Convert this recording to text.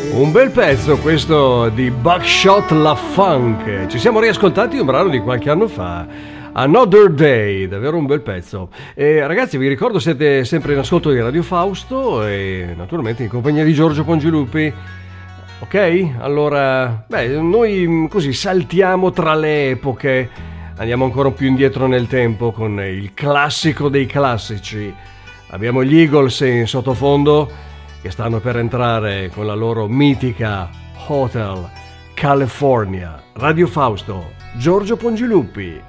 Un bel pezzo questo di Buckshot La Funk. Ci siamo riascoltati un brano di qualche anno fa, Another Day, davvero un bel pezzo. E ragazzi, vi ricordo, siete sempre in ascolto di Radio Fausto e naturalmente in compagnia di Giorgio Pongilupi. Ok? Allora, noi così saltiamo tra le epoche, andiamo ancora più indietro nel tempo con il classico dei classici. Abbiamo gli Eagles in sottofondo che stanno per entrare con la loro mitica Hotel California. Radio Fausto, Giorgio Pongilupi.